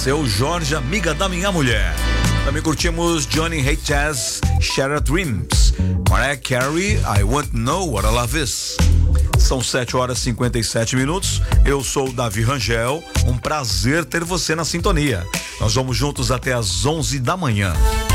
Seu Jorge, Amiga da Minha Mulher. Também curtimos Johnny Hate Jazz, Shattered Dreams. Mariah Carey, I Want to Know What I Love Is. São 7h57. Eu sou o Davi Rangel. Um prazer ter você na sintonia. Nós vamos juntos até às 11 da manhã.